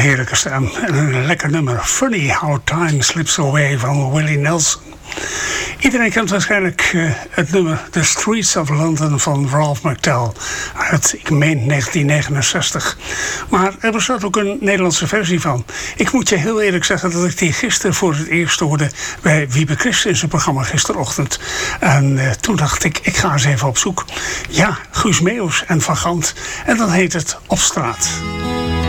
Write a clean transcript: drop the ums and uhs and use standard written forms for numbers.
heerlijke stem en een lekker nummer. Funny How Time Slips Away van Willie Nelson. Iedereen kent waarschijnlijk het nummer The Streets of London van Ralph McTell uit, ik meen, 1969. Maar er bestaat ook een Nederlandse versie van. Ik moet je heel eerlijk zeggen dat ik die gisteren voor het eerst hoorde bij Wiebe Christ in zijn programma gisterochtend. En toen dacht ik ga eens even op zoek. Ja, Guus Meeuwis en Van Gant. En dan heet het Op straat.